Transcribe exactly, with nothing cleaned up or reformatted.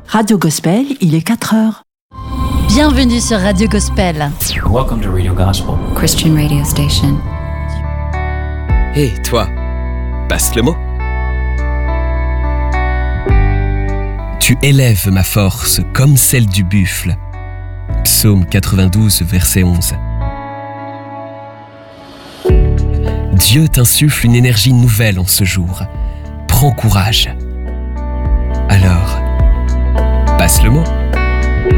Radio Gospel, il est quatre heures. Bienvenue sur Radio Gospel. Welcome to Radio Gospel, Christian radio station. Hé, hey, toi, passe le mot. Tu élèves ma force comme celle du buffle. Psaume quatre-vingt-douze, verset onze. Dieu t'insuffle une énergie nouvelle en ce jour. Prends courage. Alors, passe le mot.